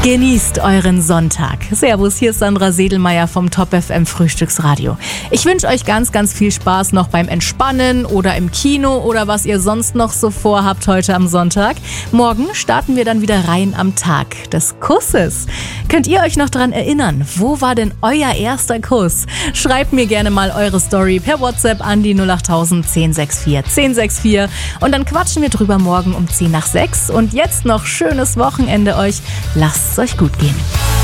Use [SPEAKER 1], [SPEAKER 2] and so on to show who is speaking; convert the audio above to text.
[SPEAKER 1] Genießt euren Sonntag. Servus, hier ist Sandra Sedelmeier vom Top FM Frühstücksradio. Ich wünsche euch ganz, ganz viel Spaß noch beim Entspannen oder im Kino oder was ihr sonst noch so vorhabt heute am Sonntag. Morgen starten wir dann wieder rein am Tag des Kusses. Könnt ihr euch noch dran erinnern? Wo war denn euer erster Kuss? Schreibt mir gerne mal eure Story per WhatsApp an die 08000 1064 1064 und dann quatschen wir drüber morgen um 5:50. Und jetzt noch schönes Wochenende euch. Lasst es euch gut gehen.